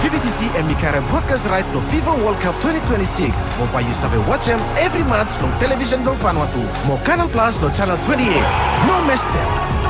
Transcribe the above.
PBTC emikarang broadcast right lo FIFA World Cup 2026. Mo payu sabe watch every match lo television lo Vanuatu. Mo Canal Plus lo channel 28. No mistake.